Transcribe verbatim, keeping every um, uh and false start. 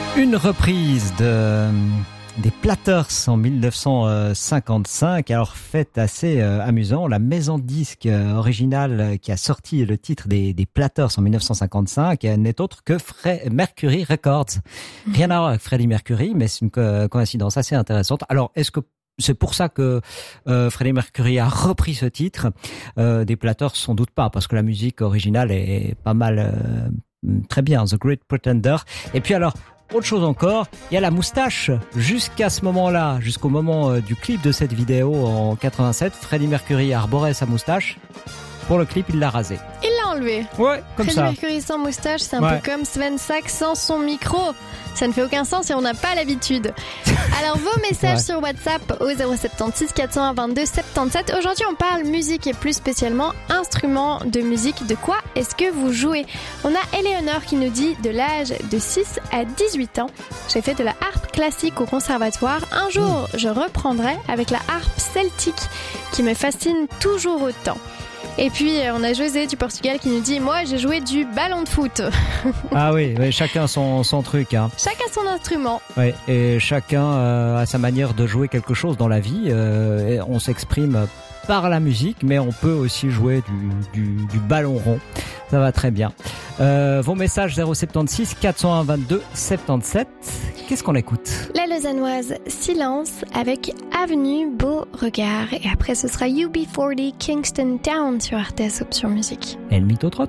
Une reprise de des Platters en dix-neuf cent cinquante-cinq, alors fait assez euh, amusant. La maison de disque euh, originale qui a sorti le titre des, des Platters en dix-neuf cent cinquante-cinq n'est autre que Fre- Mercury Records. Rien à voir avec Freddie Mercury, mais c'est une co- coïncidence assez intéressante. Alors, est-ce que c'est pour ça que euh, Freddie Mercury a repris ce titre euh, des Platters? Sans doute pas, parce que la musique originale est pas mal, euh, très bien, The Great Pretender. Et puis alors, autre chose encore, il y a la moustache. Jusqu'à ce moment-là, jusqu'au moment euh, du clip de cette vidéo en quatre-vingt-sept, Freddie Mercury arborait sa moustache. Pour le clip, il l'a rasé. Il l'a enlevé. Ouais, comme Freddie ça. Mercury sans moustache, c'est un Ouais. peu comme Sven Sack sans son micro. Ça ne fait aucun sens et on n'a pas l'habitude. Alors vos messages Ouais. sur WhatsApp au zéro sept six quatre cent un vingt-deux soixante-dix-sept. Aujourd'hui on parle musique et plus spécialement instruments de musique. De quoi est-ce que vous jouez? On a Éléonore qui nous dit de l'âge de six à dix-huit ans. J'ai fait de la harpe classique au conservatoire. Un jour je reprendrai avec la harpe celtique qui me fascine toujours autant. Et puis on a José du Portugal qui nous dit moi j'ai joué du ballon de foot. Ah oui, oui, chacun son, son truc, hein. Chacun son instrument. Ouais, et chacun euh, a sa manière de jouer quelque chose dans la vie. Euh, et on s'exprime par la musique, mais on peut aussi jouer du, du, du ballon rond. Ça va très bien. Euh, vos messages zéro sept six quatre cent un vingt-deux soixante-dix-sept. Qu'est-ce qu'on écoute? La Lausannoise Silence avec Avenue Beauregard. Et après ce sera U B quarante Kingston Town sur R T S Option Musique. Et le mytho-trot.